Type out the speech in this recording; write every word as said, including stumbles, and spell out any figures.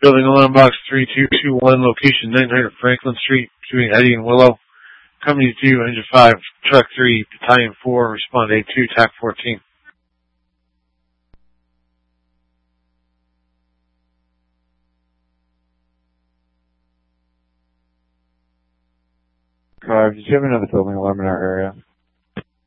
Building alarm box three two two one, location nine hundred Franklin Street, between Eddy and Willow. Company two, Engine five, Truck three, Battalion four, respond A two, T A C fourteen. Five, did you have another building alarm in our area?